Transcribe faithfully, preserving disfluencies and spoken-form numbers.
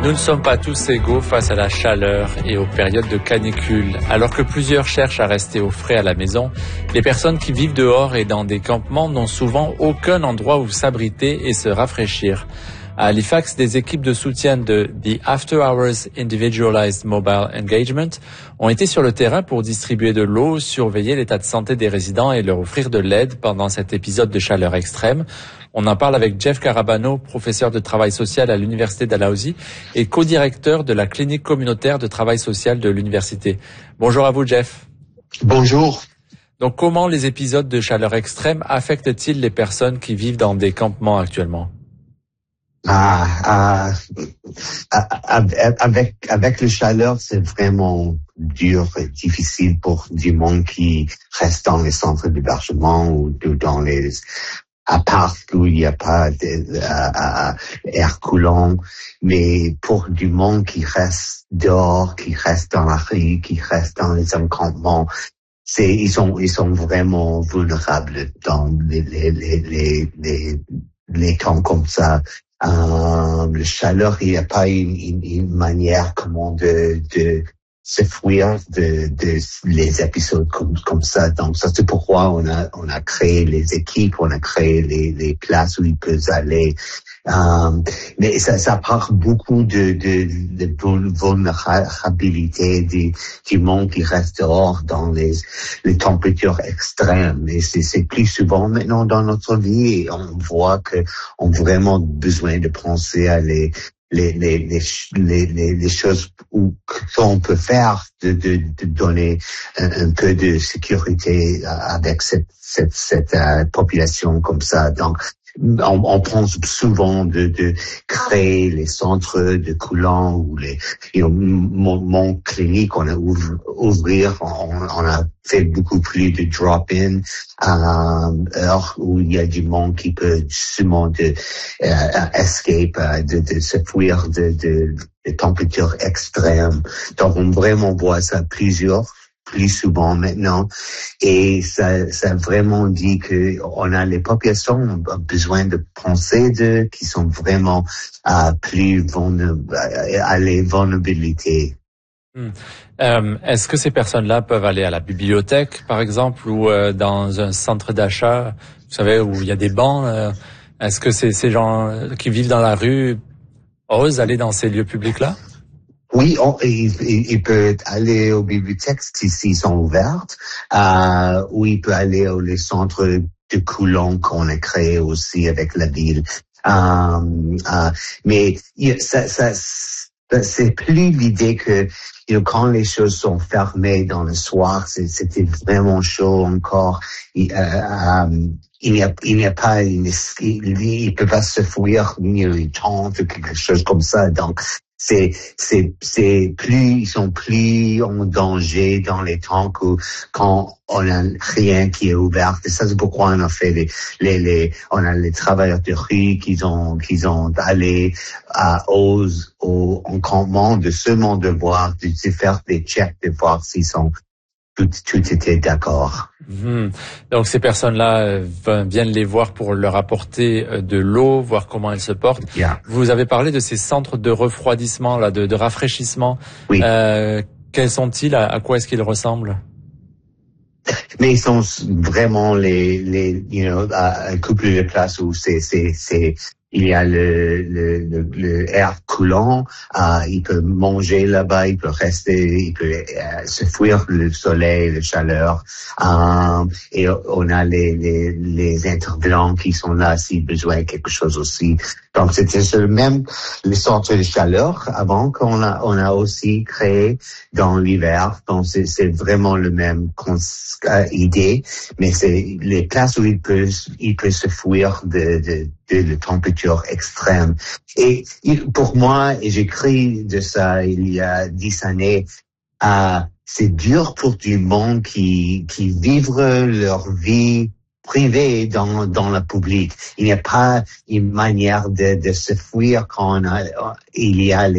Nous ne sommes pas tous égaux face à la chaleur et aux périodes de canicule. Alors que plusieurs cherchent à rester au frais à la maison, les personnes qui vivent dehors et dans des campements n'ont souvent aucun endroit où s'abriter et se rafraîchir. À Halifax, des équipes de soutien de The After Hours Individualized Mobile Engagement ont été sur le terrain pour distribuer de l'eau, surveiller l'état de santé des résidents et leur offrir de l'aide pendant cet épisode de chaleur extrême. On en parle avec Jeff Carabano, professeur de travail social à l'Université Dalhousie et co-directeur de la clinique communautaire de travail social de l'université. Bonjour à vous, Jeff. Bonjour. Donc, comment les épisodes de chaleur extrême affectent-ils les personnes qui vivent dans des campements actuellement? Ah, ah, avec avec le chaleur, c'est vraiment dur et difficile pour du monde qui reste dans les centres d'hébergement ou dans les apparts où il n'y a pas d'air coulant. Mais pour du monde qui reste dehors, qui reste dans la rue, qui reste dans les encampements, c'est ils sont ils sont vraiment vulnérables dans les les les les les, les temps comme ça. Euh, le chaleur, il n'y a pas une, une, une manière comment de, de se fuir de, de les épisodes comme, comme ça. Donc, ça, c'est pourquoi on a, on a créé les équipes, on a créé les, les places où ils peuvent aller. Euh, mais ça, ça part beaucoup de, de, de vulnérabilité du, du monde qui reste dehors dans les, les températures extrêmes. Et c'est, c'est plus souvent maintenant dans notre vie et on voit que on a vraiment besoin de penser à les, les, les, les, les, les, les choses où, qu'on peut faire de, de, de donner un, un peu de sécurité avec cette, cette, cette uh, population comme ça. Donc, On, on pense souvent de, de créer les centres de coulant ou les, you know, mon, mon clinique, on a ouvert, ouvrir, on, on a fait beaucoup plus de drop-in, euh, heure où il y a du monde qui peut justement de, euh, escape, euh, de, de se fuir de, de, de températures extrêmes. Donc, on vraiment voit ça plusieurs plus souvent maintenant, et ça, ça vraiment dit que on a les populations ont besoin de penser de qui sont vraiment euh, plus vulnérables à les vulnérabilités. Hmm. Euh, est-ce que ces personnes-là peuvent aller à la bibliothèque, par exemple, ou euh, dans un centre d'achat, vous savez, où il y a des bancs? Euh, est-ce que ces, ces gens qui vivent dans la rue osent aller dans ces lieux publics-là? Oui, on, il, il, il peut aller aux bibliothèques s'ils sont ouvertes, euh, ou il peut aller aux les centres de coulant qu'on a créés aussi avec la ville. Euh, euh, mais ça, ça, c'est plus l'idée que you know, quand les choses sont fermées dans le soir, c'est, c'était vraiment chaud encore. Et, euh, euh, il n'y a, il n'y a pas une, il, il peut pas se fuir une tente ou quelque chose comme ça. Donc, c'est, c'est, c'est plus, ils sont plus en danger dans les temps que quand on a rien qui est ouvert. Et ça, c'est pourquoi on a fait les, les, les, on a les travailleurs de rue qui ont, qui ont allé à, aux, au encampement de seulement de voir, de, de faire des checks, de voir s'ils sont, tout, tout était d'accord. Mmh. Donc ces personnes-là euh, viennent les voir pour leur apporter euh, de l'eau, voir comment elles se portent. Yeah. Vous avez parlé de ces centres de refroidissement, là, de, de rafraîchissement. Oui. Euh, quels sont-ils? À, à quoi est-ce qu'ils ressemblent? Mais ils sont vraiment les, les, you know, un couple de places où c'est, c'est, c'est, il y a le, le, le, le air coulant, euh, il peut manger là-bas, il peut rester, il peut euh, se fuir le soleil, la chaleur, euh, et on a les, les, les intervenants qui sont là s'il besoin de quelque chose aussi. Donc c'était le même, les centres de chaleur avant qu'on a, on a aussi créé dans l'hiver. Donc c'est, c'est vraiment le même cons- euh, idée, mais c'est les places où il peut, il peut se fuir de, de, de, de température extrême. Et pour moi, et j'écris de ça il y a dix années, euh, c'est dur pour du monde qui, qui vivent leur vie privée dans, dans le public. Il n'y a pas une manière de, de se fuir quand on a, il y a les